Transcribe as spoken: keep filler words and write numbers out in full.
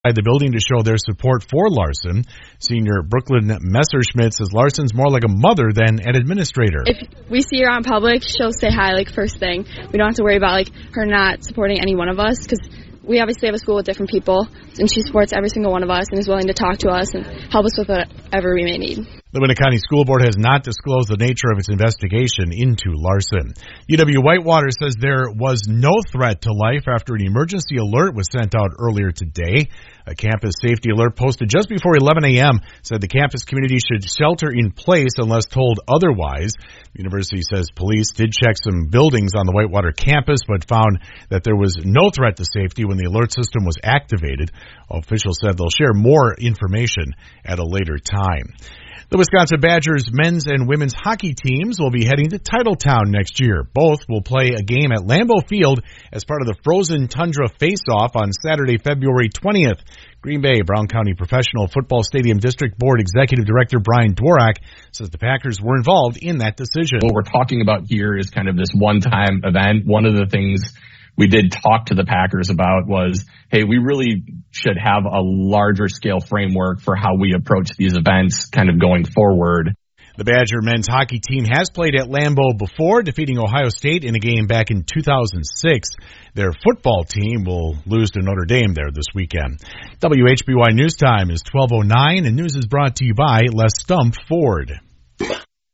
the building to show their support for Larson. Senior Brooklyn Messerschmidt says Larson's more like a mother than an administrator. If we see her out in public, she'll say hi like first thing. We don't have to worry about like her not supporting any one of us because we obviously have a school with different people, and she supports every single one of us and is willing to talk to us and help us with whatever we may need. The Winnetka County School Board has not disclosed the nature of its investigation into Larson. U W-Whitewater says there was no threat to life after an emergency alert was sent out earlier today. A campus safety alert posted just before eleven a.m. said the campus community should shelter in place unless told otherwise. The university says police did check some buildings on the Whitewater campus but found that there was no threat to safety when the alert system was activated. Officials said they'll share more information at a later time. The Wisconsin Badgers men's and women's hockey teams will be heading to Titletown next year. Both will play a game at Lambeau Field as part of the Frozen Tundra Face-Off on Saturday, February twentieth. Green Bay Brown County Professional Football Stadium District Board Executive Director Brian Dworak says the Packers were involved in that decision. What we're talking about here is kind of this one-time event. One of the things we did talk to the Packers about was, hey, we really should have a larger scale framework for how we approach these events kind of going forward. The Badger men's hockey team has played at Lambeau before, defeating Ohio State in a game back in two thousand six. Their football team will lose to Notre Dame there this weekend. W H B Y News Time is twelve oh nine, and news is brought to you by Les Stump Ford.